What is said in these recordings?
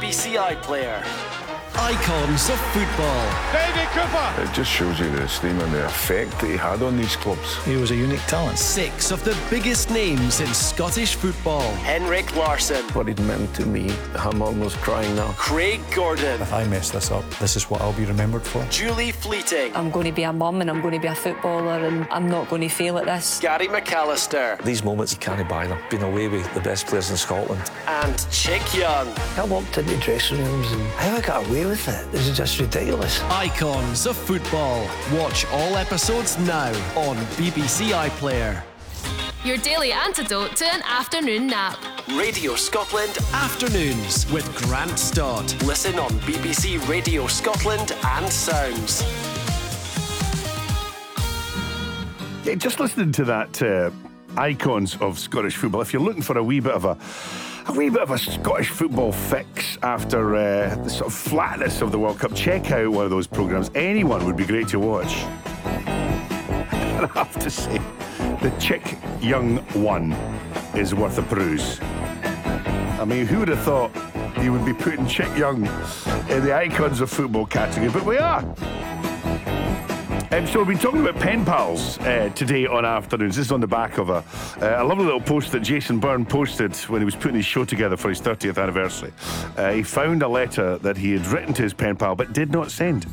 BBC iPlayer. Icons of football. David Cooper. It just shows you the esteem and the effect that he had on these clubs. He was a unique talent. 6 of the biggest names in Scottish football. Henrik Larsson. What it meant to me, I'm almost crying now. Craig Gordon. If I mess this up, this is what I'll be remembered for. Julie Fleeting. I'm going to be a mum and I'm going to be a footballer and I'm not going to fail at this. Gary McAllister. These moments, you can't buy them. Been away with the best players in Scotland. And Chick Young. I walked into dressing rooms and how I got away with it. This is just ridiculous. Icons of football. Watch all episodes now on BBC iPlayer. Your daily antidote to an afternoon nap. Radio Scotland Afternoons with Grant Stott. Listen on BBC Radio Scotland and Sounds. Yeah, just listening to that icons of Scottish football. If you're looking for a wee bit of a Scottish football fix after the sort of flatness of the World Cup, check out one of those programmes. Anyone would be great to watch. And I have to say, the Chick Young one is worth a peruse. I mean, who would have thought you would be putting Chick Young in the icons of football category? But we are. So we've been talking about pen pals today on Afternoons. This is on the back of a lovely little post that Jason Byrne posted when he was putting his show together for his 30th anniversary. He found a letter that he had written to his pen pal but did not send.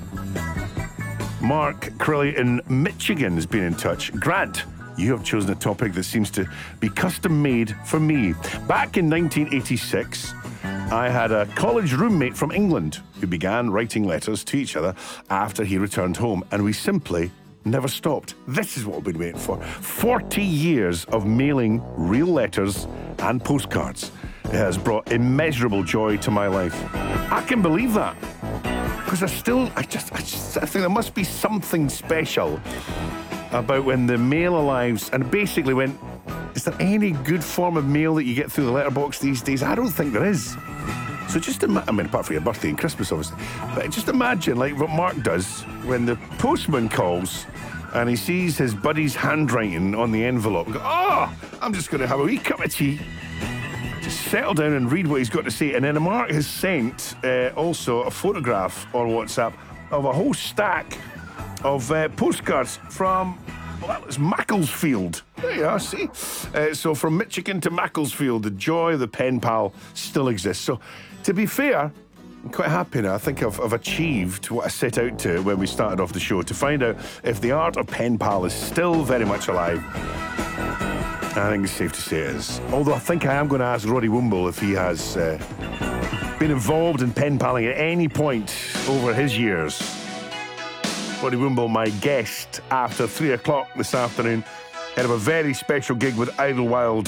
Mark Crilly in Michigan has been in touch. Grant, you have chosen a topic that seems to be custom made for me. Back in 1986, I had a college roommate from England who began writing letters to each other after he returned home, and we simply never stopped. This is what we've been waiting for. 40 years of mailing real letters and postcards. It has brought immeasurable joy to my life. I can believe that. Because I think there must be something special about when the mail arrives, and basically when, is there any good form of mail that you get through the letterbox these days? I don't think there is. So just apart from your birthday and Christmas, obviously, but just imagine like what Mark does when the postman calls and he sees his buddy's handwriting on the envelope. Go, I'm just going to have a wee cup of tea, just settle down and read what he's got to say. And then Mark has sent also a photograph on WhatsApp of a whole stack of postcards from, well, it's Macclesfield. There you are, see? So from Michigan to Macclesfield, the joy of the pen pal still exists. So to be fair, I'm quite happy now. I think I've achieved what I set out to when we started off the show, to find out if the art of pen pal is still very much alive. I think it's safe to say it is. Although I think I am going to ask Roddy Wimble if he has been involved in pen paling at any point over his years. Roddy Wimble, my guest, after 3 o'clock this afternoon, head of a very special gig with Idlewild.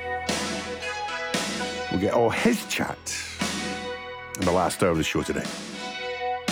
We'll get all his chat in the last hour of the show today.